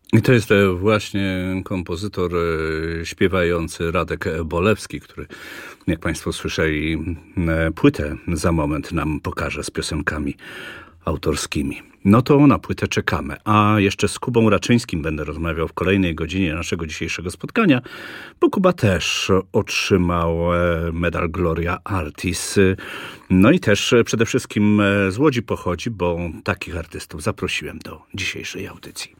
I to jest właśnie kompozytor śpiewający Radek Bolewski, który, jak Państwo słyszeli, płytę za moment nam pokaże z piosenkami autorskimi. No to na płytę czekamy. A jeszcze z Kubą Raczyńskim będę rozmawiał w kolejnej godzinie naszego dzisiejszego spotkania, bo Kuba też otrzymał medal Gloria Artis. No i też przede wszystkim z Łodzi pochodzi, bo takich artystów zaprosiłem do dzisiejszej audycji.